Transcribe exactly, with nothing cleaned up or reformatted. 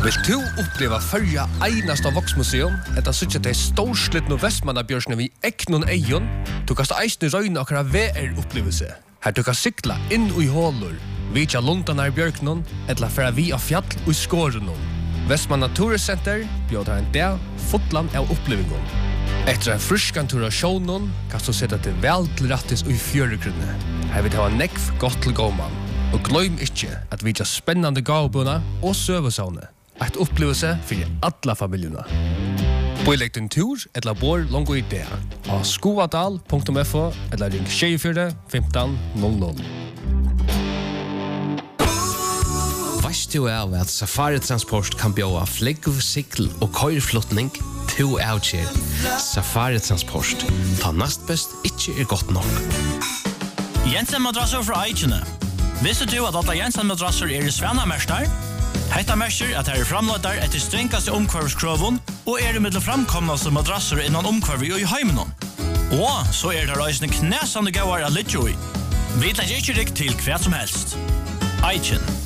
Vill du uppleva förja einasta voksmuseum, etta sutja til storslitt no Vestmannabjørsne vi eknon eion, du kast eisne røyne akra V R-upplevelse. Her du kan sykla inn ui hålur, vitja lundanar bjørknon, etla færa vi av fjall ui skårenon. Vestmanna Turiscenter bjóðar en dag fotland av upplevingon. Etter en fruskan tur av sjånon, kan du sette til vel til rattis ui fjøregrunne. Her vil det ha nekv godt til gåman. Og gløym ikkje at vitja spennande gavbuna og søvesavne. Et upplevelse for alla familjuna. Boilegg din tur, etla bor longo idea. Av skoadal punktum f o, eller ring tjejfyrre femton noll noll. Veist du av at Safari Transport kan bjóa flegg, sikl og køyrflotning to avkjer. Safari Transport. Ta nast best ikkje er godt nok. Jensen madrasser fra Eichene. Visste du at alle Jensen madrasser er i Svennamerstar? Hetta merker at her er framløyder etter strengkaste omkvarvskroven og er i middel framkomnaste madrasser innan omkvarvi og i heimenon. Og så er det reisende knæsande gauar av Lidjoi. Vi tar ikke rikk til hva som helst. Eichen.